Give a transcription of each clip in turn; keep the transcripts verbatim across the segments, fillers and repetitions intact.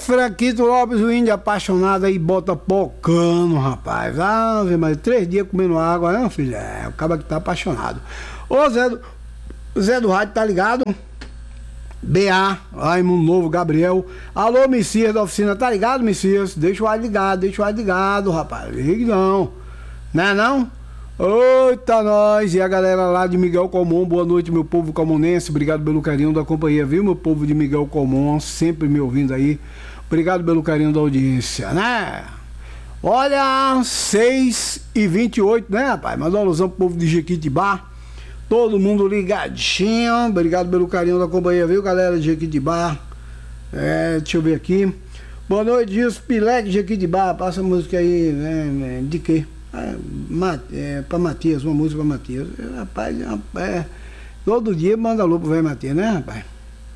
Franquito Lopes, o índio apaixonado aí, bota pocano, rapaz. Ah, mas três dias comendo água, né, filho? É, o cara que tá apaixonado. Ô, Zé do, Zé do Rádio, tá ligado? B A, Raimundo Novo, Gabriel. Alô, Messias da oficina, tá ligado, Messias? Deixa o ar ligado, deixa o ar ligado, rapaz. Ligue não. Não é não? Eita, nós! E a galera lá de Miguel Comum, boa noite, meu povo comunense. Obrigado pelo carinho da companhia, viu, meu povo de Miguel Comum, sempre me ouvindo aí. Obrigado pelo carinho da audiência, né? Olha, seis e vinte e oito, né, rapaz? Manda uma alusão pro povo de Jequitibá. Todo mundo ligadinho. Obrigado pelo carinho da companhia, viu, galera de Jequitibá? É, deixa eu ver aqui. Boa noite, Gilson Pileque, Jequitibá. Passa a música aí, né? De quê? É, é, pra Matias, uma música pra Matias. Rapaz, é, todo dia manda alô pro velho Matias, né, rapaz?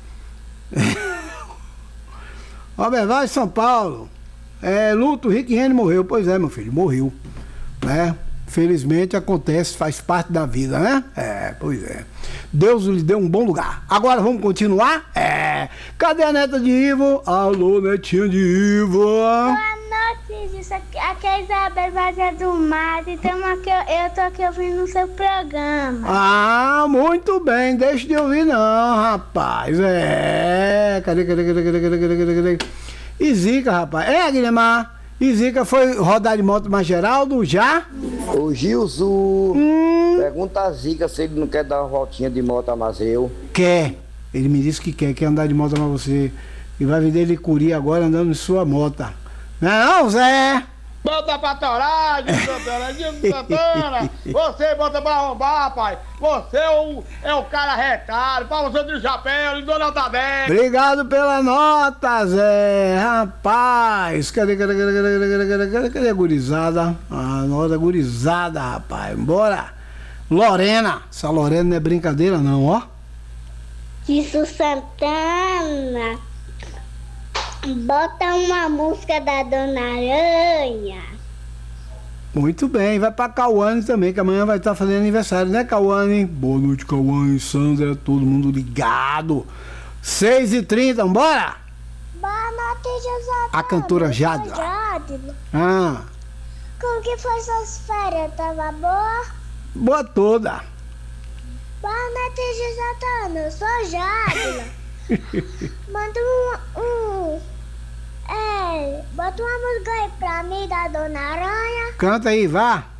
Robert Vaz, São Paulo. É, luto, Rick Henry morreu. Pois é, meu filho, morreu. Né? Felizmente acontece, faz parte da vida, né? É, pois é. Deus lhe deu um bom lugar. Agora vamos continuar? É. Cadê a neta de Ivo? Alô, netinha de Ivo. Isso aqui, aqui é Isabel Vazia do Mato, então aqui, eu, eu tô aqui ouvindo o seu programa. Ah, muito bem, deixa de ouvir não, rapaz. É, cadê, cadê, cadê, cadê, cadê, cadê, cadê, cadê? E Zica, rapaz. É, Guilhermar, e Zica foi rodar de moto mais Geraldo, já? Ô Gilson, hum. pergunta a Zica se ele não quer dar uma voltinha de moto a Mazeu. Quer, ele me disse que quer, quer andar de moto com você. E vai vender licuri agora andando em sua moto. Não é não, Zé? Bota pra torar, Gilson Santana, Gilson Santana. Você bota pra arrombar, pai. Você é o, é o cara retado. Pra você de chapéu, ele deu nota dez. Obrigado pela nota, Zé. Rapaz, cadê, cadê, cadê, cadê, cadê, cadê, cadê, cadê a gurizada? A nota gurizada, rapaz. Bora. Lorena. Essa Lorena não é brincadeira não, ó. Gilson Santana. Bota uma música da Dona Aranha. Muito bem, vai pra Cauane também, que amanhã vai estar fazendo aniversário, né, Cauane? Boa noite, Cauane, Sandra, todo mundo ligado. seis e trinta, vambora? Boa noite, José. A cantora Jadla. Jadla. Ah. Como que foi suas férias? Tava boa? Boa toda. Boa noite, José. Eu sou Jadla. Manda um, um. É. Bota uma música aí pra mim da Dona Aranha. Canta aí, vá.